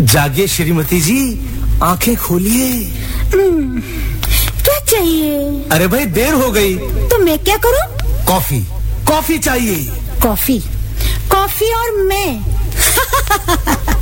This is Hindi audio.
जागिए श्रीमती जी, आंखें खोलिए। क्या चाहिए? अरे भाई देर हो गई। तो मैं क्या करूं? कॉफी, कॉफी चाहिए। कॉफी, कॉफी और मैं